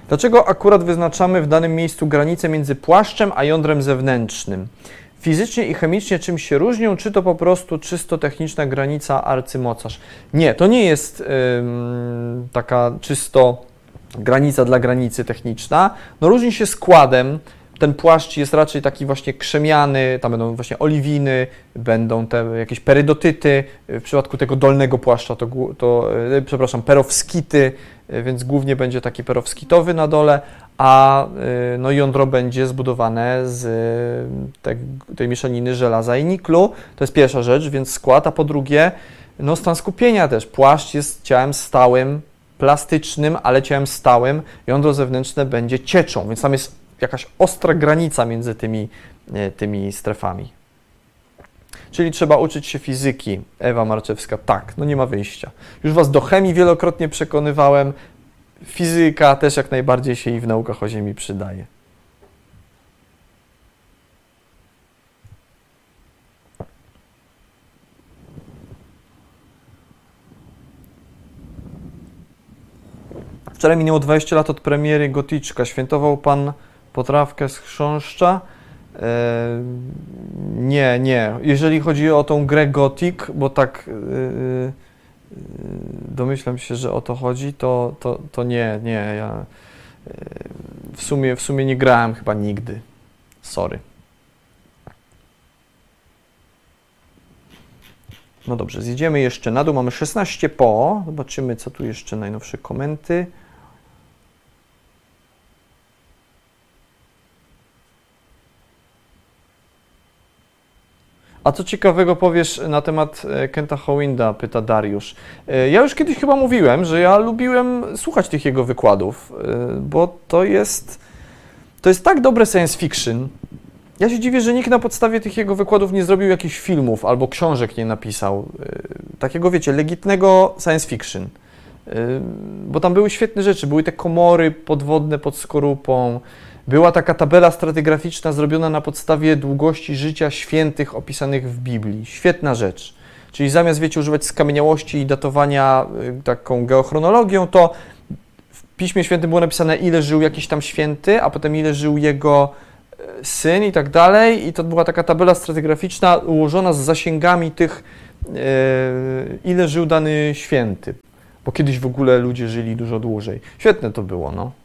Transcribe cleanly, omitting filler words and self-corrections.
Dlaczego akurat wyznaczamy w danym miejscu granicę między płaszczem a jądrem zewnętrznym? Fizycznie i chemicznie czym się różnią, czy to po prostu czysto techniczna granica arcymocarz? Nie, to nie jest taka czysto granica dla granicy techniczna. No różni się składem. Ten płaszcz jest raczej taki właśnie krzemiany, tam będą właśnie oliwiny, będą te jakieś perydotyty, w przypadku tego dolnego płaszcza przepraszam, perowskity, więc głównie będzie taki perowskitowy na dole, a no, jądro będzie zbudowane z tej mieszaniny żelaza i niklu. To jest pierwsza rzecz, więc skład, a po drugie no, stan skupienia też. Płaszcz jest ciałem stałym, plastycznym, ale ciałem stałym, jądro zewnętrzne będzie cieczą, więc tam jest jakaś ostra granica między tymi strefami. Czyli trzeba uczyć się fizyki. Ewa Marczewska, tak, no nie ma wyjścia. Już Was do chemii wielokrotnie przekonywałem. Fizyka też jak najbardziej się i w naukach o Ziemi przydaje. Wczoraj minęło 20 lat od premiery Gotyczka. Świętował Pan potrawkę z chrząszcza? Nie. Jeżeli chodzi o tą grę Gothic, bo tak domyślam się, że o to chodzi, to nie. Ja w sumie nie grałem chyba nigdy. Sorry. No dobrze, zjedziemy jeszcze na dół. Mamy 16 po. Zobaczymy, co tu jeszcze najnowsze komenty. A co ciekawego powiesz na temat Kenta Howinda, pyta Dariusz. Ja już kiedyś chyba mówiłem, że ja lubiłem słuchać tych jego wykładów, bo to jest tak dobre science fiction. Ja się dziwię, że nikt na podstawie tych jego wykładów nie zrobił jakichś filmów albo książek nie napisał. Takiego, wiecie, legitnego science fiction. Bo tam były świetne rzeczy, były te komory podwodne pod skorupą, była taka tabela stratygraficzna zrobiona na podstawie długości życia świętych opisanych w Biblii. Świetna rzecz. Czyli zamiast, wiecie, używać skamieniałości i datowania taką geochronologią, to w Piśmie Świętym było napisane, ile żył jakiś tam święty, a potem ile żył jego syn i tak dalej. I to była taka tabela stratygraficzna ułożona z zasięgami tych, ile żył dany święty. Bo kiedyś w ogóle ludzie żyli dużo dłużej. Świetne to było, no.